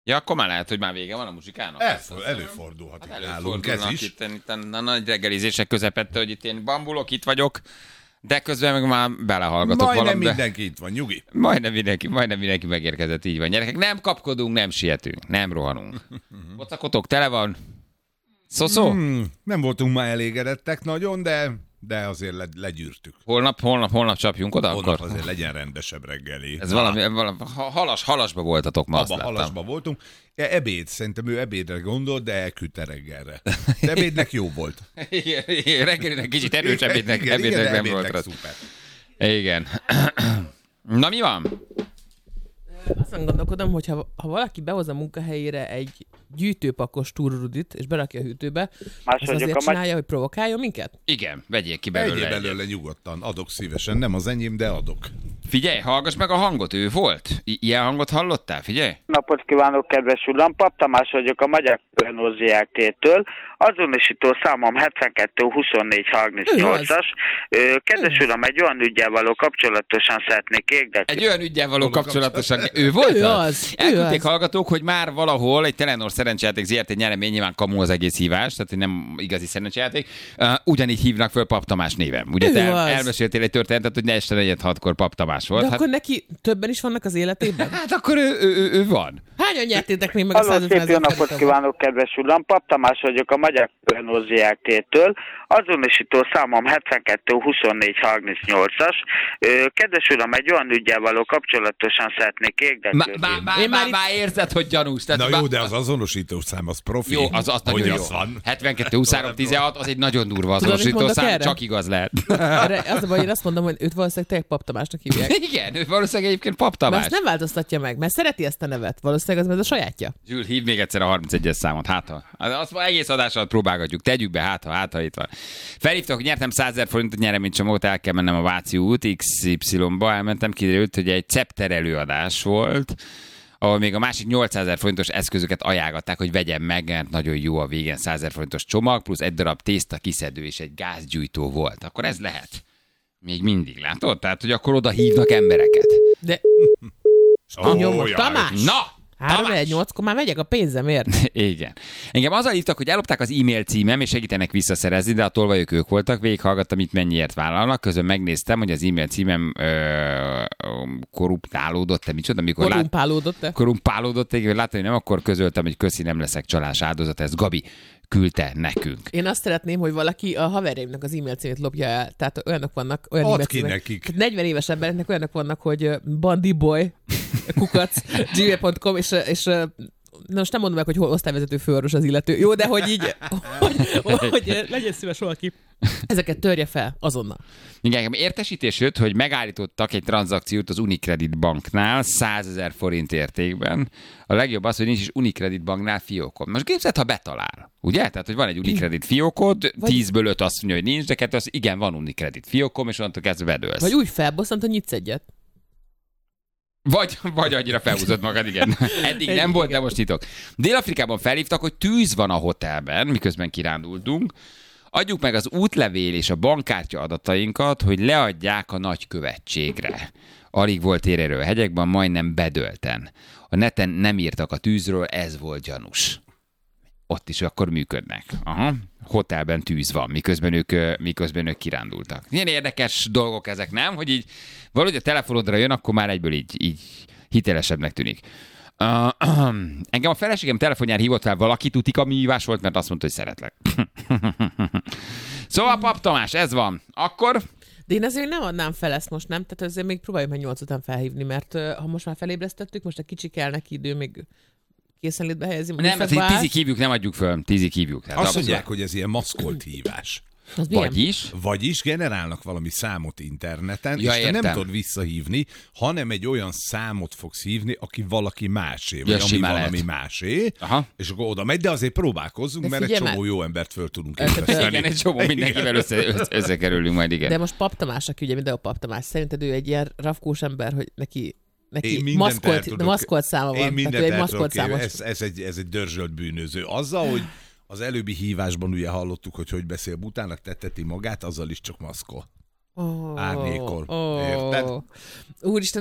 Ja, akkor már lehet, hogy már vége van a muzsikának. Előfordulhat Hát nálunk ez is. itt a nagy reggelizések közepette, hogy itt én bambulok, itt vagyok, de közben meg már belehallgatok Majdnem valamit. mindenki itt van, nyugi. Majdnem mindenki megérkezett, így van. Gyerekek, nem kapkodunk, nem sietünk, nem rohanunk. Pocakotok tele van. Szó? Nem voltunk már elégedettek nagyon, de azért legyűrtük. Holnap csapjunk oda Holnap akkor? azért legyen rendesebb reggeli. Ez valami halasba voltatok ma, azt Abba láttam. halasba voltunk. Ebéd, szerintem ő ebédre gondolt, de elküldte reggelre. De ebédnek jó volt. Igen, reggelinek kicsit erős ebédnek nem volt rá. Szuper. Igen. Na mi van? Azon gondolkodom, hogy ha valaki behoz a munkahelyére egy gyűjtőpakos turrudit, és berakja a hűtőbe, az azért csinálja, hogy provokáljon minket? Igen, vegyél ki belőle. Egyéb belőle nyugodtan. Adok szívesen. Nem az enyém, de adok. Figyelj, hallgass meg a hangot, ő volt? Ilyen hangot hallottál? Figyelj! Napot kívánok, kedves uram! Pap Tamás vagyok a Magyar Renault Zrt-től. Azonosító számom 72-24-38-as. Kedves uram, egy olyan üggyel való kapcsolatosan szeretnék érdeklődni. Egy olyan ügyel való kapcsolatosan. Ő volt? Ő az. Elküldték hallgatók, hogy már valahol egy Telenor szerencsejáték ZRT nyeremény, nyilván kamu az egész hívás, tehát nem igazi szerencsejáték. Ugyanígy hívnak föl Pap Tamás néven. Ugye te elmeséltél egy történetet, hogy este 4-6-kor Pap Tamás volt. De akkor neki többen is vannak az életében? Hát akkor ő van. Hányan nyertétek még meg a Halló, szép jó napot kívánok, kedves uram! Pap Tamás vagyok a Magyar Renault Zrt-től. Azonosító számom 72-24-38-as. Kedves uram, egy olyan üggyel való kapcsolatosan szeretnék érdeklődni. Már érzed, hogy gyanús. Na jó, de az azonosító szám, az profi. Jó, az nagyon jó. 72-23-16, az egy nagyon durva azonosító szám, csak igaz lehet. Az a baj, én azt mondom, hogy őt valószűleg tényleg Pap Tamásnak hívják. Igen, ő valószínűleg egyébként Pap Tamás. De azt nem változtatja meg, mert szereti ezt a nevet. Valószínűleg az a sajátja. Zsül, hív még egyszer a 31-es számot, azt már egész adás alatt próbálgatjuk, tegyük be, hát ha itt van. Felhívtak, hogy nyertem 100 000 forintot nyereménycsomót, el kell mennem a Váci út XY-ba, elmentem, kiderült, hogy egy CEPTER előadás volt, ahol még a másik 800 000 forintos eszközöket ajánlották, hogy vegyem meg, mert nagyon jó a végén 100 000 forintos csomag, plusz egy darab tészta kiszedő és egy gázgyújtó volt. Akkor ez lehet. Még mindig, látod? Tehát, hogy akkor oda hívnak embereket. De... Nyomod, Tamás! Na! 3-1-8-kor már megyek a pénzemért. Igen. Engem azzal hívtak, hogy ellopták az e-mail címem, és segítenek visszaszerezni, de a tolvajok ők voltak, végighallgattam, itt mennyiért vállalnak, közben megnéztem, hogy az e-mail címem korruptálódott-e, micsoda? Korrumpálódott-e, láttam, hogy nem, akkor közöltem, hogy köszi, nem leszek csalás áldozat, ez Gabi küldte nekünk. Én azt szeretném, hogy valaki a haverjaimnak az e-mail címét lopja el. Tehát olyanok vannak, olyan add ki nekik. 40 éves embereknek olyanok vannak, hogy bandiboy, kukac, gmail.com, és most nem mondom meg, hogy hol osztályvezető főorvos az illető. Jó, de hogy így, hogy legyen szíves valaki. Ezeket törje fel azonnal. Igen, értesítés jött, hogy megállítottak egy tranzakciót az Unicredit banknál 100 000 forint értékben. A legjobb az, hogy nincs is Unicredit banknál fiókod. Most képzeld, ha betalál. Ugye? Tehát, hogy van egy Unicredit fiókod, 10-ből 5 azt mondja, hogy nincs, de 2 az igen, van Unicredit fiókom, és onnantól kezdve bedőlsz. Vagy úgy felbosszant, hogy nyitsz egyet. Vagy annyira felhúzott magad, igen. Eddig nem volt, de most nyitok. Dél-Afrikában felhívtak, hogy tűz van a hotelben, miközben kirándultunk. Adjuk meg az útlevél és a bankkártya adatainkat, hogy leadják a nagykövetségre. Alig volt érerő a hegyekben, majdnem bedölten. A neten nem írtak a tűzről, ez volt gyanús. Ott is akkor működnek. Aha. Hotelben tűz van, miközben ők kirándultak. Ilyen érdekes dolgok ezek, nem? Hogy így valahogy a telefonodra jön, akkor már egyből így hitelesebbnek tűnik. Engem a feleségem telefonján hívott fel valaki, tudik, ami hívás volt, mert azt mondta, hogy szeretlek. Szóval Pap Tamás, ez van. Akkor... De én azért nem adnám fel ezt most, nem? Tehát azért még próbáljuk meg 8 után felhívni, mert ha most már felébresztettük, most egy kicsi kell neki idő, még készenlétbe helyezni. Nem, mert 10-ig hívjuk, nem adjuk föl. 10-ig hívjuk. Azt mondják, hogy ez ilyen maszkolt hívás. Vagyis generálnak valami számot interneten, és te nem tudod visszahívni, hanem egy olyan számot fogsz hívni, aki valaki másé, vagy ami valami másé, és akkor oda megy, de azért próbálkozzunk, mert egy csomó jó embert föl tudunk ébreszteni. Igen, egy csomó mindenkivel összekerülünk majd, igen. De most Pap Tamás, aki ugye mindenhol Pap Tamás, szerinted ő egy ilyen rafkós ember, hogy neki maszkolt száma van. Én mindent el tudok képzelni. Ez egy dörzsölt bűnöző. Azzal, hogy az előbbi hívásban ugye hallottuk, hogy beszél Butának, tetteti magát, azzal is csak maszkol. Árnyékol. Érted? Úristen,